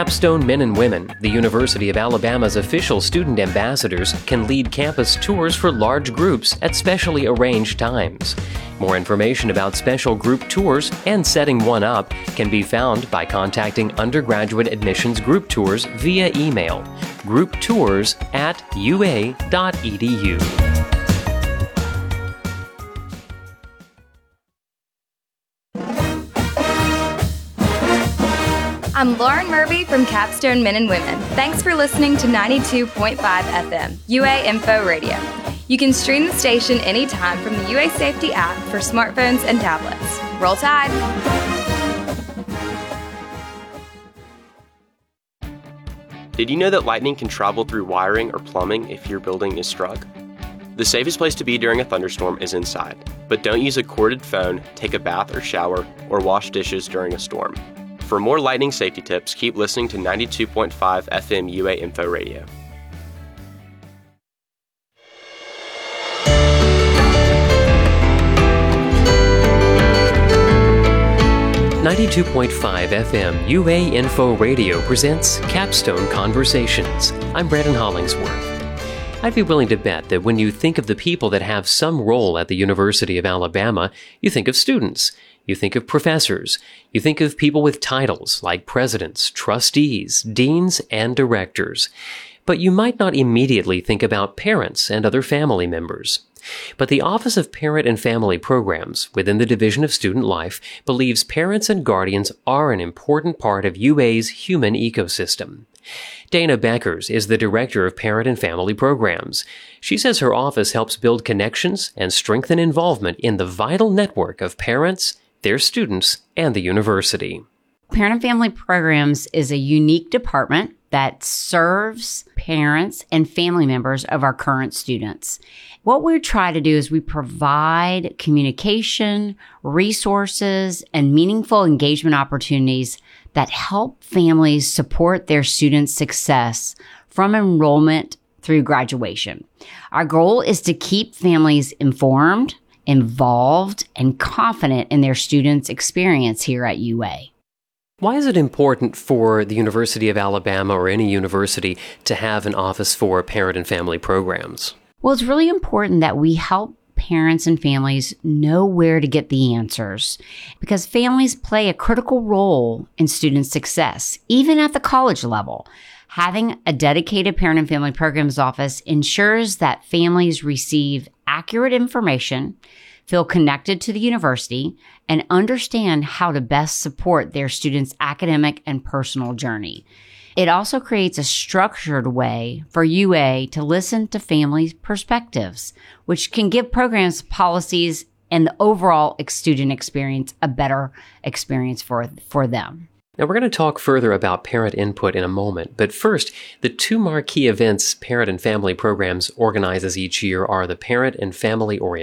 Capstone Men and Women, the University of Alabama's official student ambassadors, can lead campus tours for large groups at specially arranged times. More information about special group tours and setting one up can be found by contacting undergraduate admissions group tours via email, grouptours@ua.edu. I'm Lauren Murby from Capstone Men and Women. Thanks for listening to 92.5 FM, UA Info Radio. You can stream the station anytime from the UA Safety app for smartphones and tablets. Roll Tide! Did you know that lightning can travel through wiring or plumbing if your building is struck? The safest place to be during a thunderstorm is inside, but don't use a corded phone, take a bath or shower, or wash dishes during a storm. For more lightning safety tips, keep listening to 92.5 FM UA Info Radio. .5 FM UA Info Radio presents Capstone Conversations. I'm Brandon Hollingsworth. I'd be willing to bet that when you think of the people that have some role at the University of Alabama, you think of students. You think of professors. You think of people with titles like presidents, trustees, deans, and directors. But you might not immediately think about parents and other family members. But the Office of Parent and Family Programs within the Division of Student Life believes parents and guardians are an important part of UA's human ecosystem. Dana Beckers is the Director of Parent and Family Programs. She says her office helps build connections and strengthen involvement in the vital network of parents, their students, and the university. Parent and Family Programs is a unique department that serves parents and family members of our current students. What we try to do is we provide communication, resources, and meaningful engagement opportunities that help families support their students' success from enrollment through graduation. Our goal is to keep families informed, involved, and confident in their students' experience here at UA. Why is it important for the University of Alabama or any university to have an office for parent and family programs? Well, it's really important that we help parents and families know where to get the answers because families play a critical role in student success, even at the college level. Having a dedicated Parent and Family Programs office ensures that families receive accurate information, feel connected to the university, and understand how to best support their students' academic and personal journey. It also creates a structured way for UA to listen to families' perspectives, which can give programs, policies, and the overall student experience a better experience for them. Now, we're going to talk further about parent input in a moment, but first, the two marquee events Parent and Family Programs organizes each year are the Parent and Family Orientation